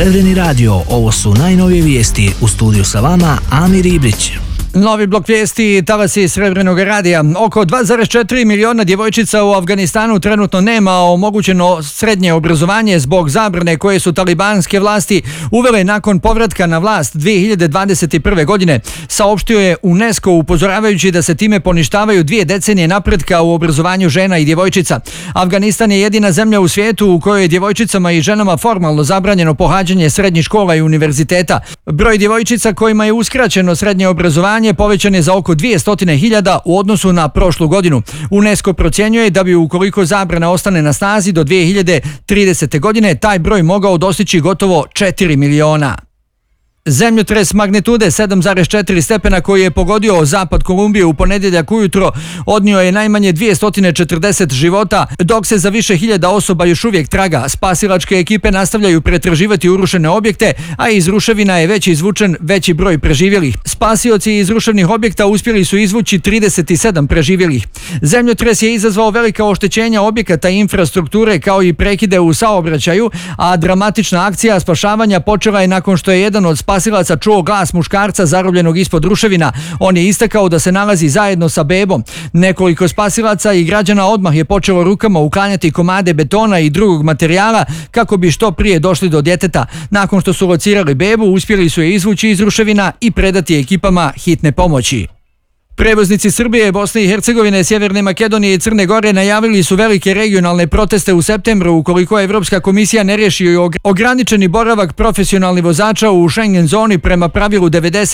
Srebreni radio, ovo su najnovije vijesti. U studiju sa vama Amir Ibrić. Novi blok vijesti, talasi Srebrenog radija. Oko 2,4 miliona djevojčica u Afganistanu trenutno nema omogućeno srednje obrazovanje zbog zabrane koje su talibanske vlasti uvele nakon povratka na vlast 2021. godine, saopštio je UNESCO, upozoravajući da se time poništavaju 2 decenije napretka u obrazovanju žena i djevojčica. Afganistan je jedina zemlja u svijetu u kojoj je djevojčicama i ženama formalno zabranjeno pohađanje srednjih škola i univerziteta. Broj djevojčica kojima je uskraćeno srednje obrazovanje povećan je za oko 200.000 u odnosu na prošlu godinu. UNESCO procjenjuje da bi, ukoliko zabrana ostane na snazi do 2030. godine, taj broj mogao dostići gotovo 4 miliona. Zemljotres magnitude 7,4 stepena koji je pogodio zapad Kolumbije u ponedjeljak ujutro odnio je najmanje 240 života, dok se za više hiljada osoba još uvijek traga. Spasilačke ekipe nastavljaju pretraživati urušene objekte, a iz ruševina je već izvučen veći broj preživjelih. Spasioci iz ruševnih objekta uspjeli su izvući 37 preživjelih. Zemljotres je izazvao velika oštećenja objekata i infrastrukture kao i prekide u saobraćaju, a dramatična akcija spašavanja počela je nakon što je jedan od spasilaca čuo glas muškarca zarobljenog ispod ruševina. On je istakao da se nalazi zajedno sa bebom. Nekoliko spasilaca i građana odmah je počelo rukama uklanjati komade betona i drugog materijala kako bi što prije došli do djeteta. Nakon što su locirali bebu, uspjeli su je izvući iz ruševina i predati ekipama hitne pomoći. Prevoznici Srbije, Bosne i Hercegovine, Sjeverne Makedonije i Crne Gore najavili su velike regionalne proteste u septembru ukoliko Evropska komisija ne riješi ograničeni boravak profesionalnih vozača u Schengen zoni prema pravilu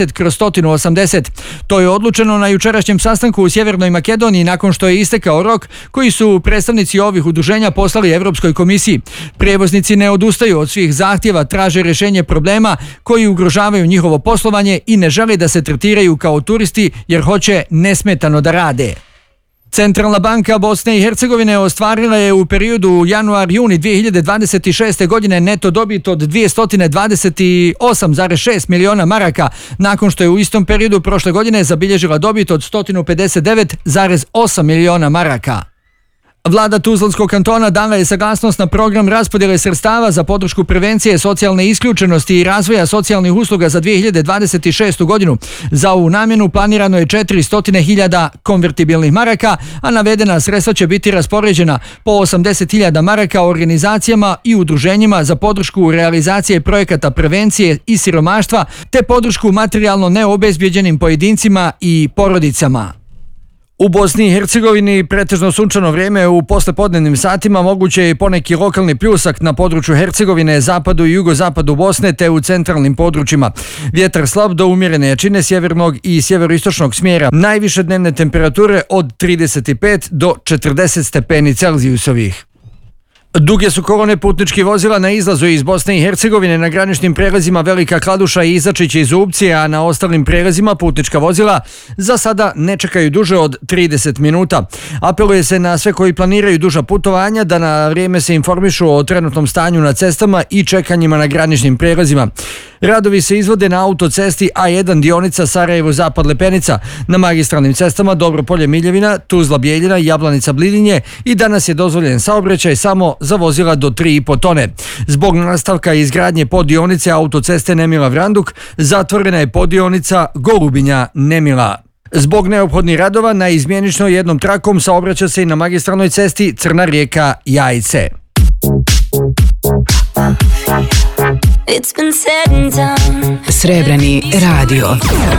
90/180. To je odlučeno na jučerašnjem sastanku u Sjevernoj Makedoniji nakon što je istekao rok koji su predstavnici ovih udruženja poslali Evropskoj komisiji. Prevoznici ne odustaju od svih zahtjeva, traže rješenje problema koji ugrožavaju njihovo poslovanje i ne žele da se tretiraju kao turisti jer hoće nesmetano da rade. Centralna banka Bosne i Hercegovine ostvarila je u periodu januar-juni 2026. godine neto dobit od 228,6 miliona maraka, nakon što je u istom periodu prošle godine zabilježila dobit od 159,8 miliona maraka. Vlada Tuzlanskog kantona dala je saglasnost na program raspodjele sredstava za podršku prevencije socijalne isključenosti i razvoja socijalnih usluga za 2026. godinu. Za ovu namjenu planirano je 400.000 konvertibilnih maraka, a navedena sredstva će biti raspoređena po 80.000 maraka organizacijama i udruženjima za podršku realizacije projekata prevencije i siromaštva te podršku materijalno neobezbjeđenim pojedincima i porodicama. U Bosni i Hercegovini pretežno sunčano vrijeme u poslepodnevnim satima, moguće je poneki lokalni pljusak na području Hercegovine, zapadu i jugozapadu Bosne te u centralnim područjima. Vjetar slab do umjerene jačine sjevernog i sjeveroistočnog smjera. Najviše dnevne temperature od 35 do 40 stepeni Celzijusovih. Duge su kolone putničkih vozila na izlazu iz Bosne i Hercegovine na graničnim prelazima Velika Kladuša i Izačić i Zubci, a na ostalim prelazima putnička vozila za sada ne čekaju duže od 30 minuta. Apeluje se na sve koji planiraju duža putovanja da na vrijeme se informišu o trenutnom stanju na cestama i čekanjima na graničnim prelazima. Radovi se izvode na autocesti A1 dionica Sarajevo-Zapad Lepenica, na magistralnim cestama Dobropolje-Miljevina, Tuzla-Bijeljina, Jablanica-Blidinje i danas je dozvoljen saobraćaj samo za vozila do 3,5 tone. Zbog nastavka izgradnje poddionice autoceste Nemila-Vranduk zatvorena je poddionica Golubinja-Nemila. Zbog neophodnih radova na izmjenično jednom trakom saobraća se i na magistralnoj cesti Crna Rijeka-Jajce. Srebreni radio.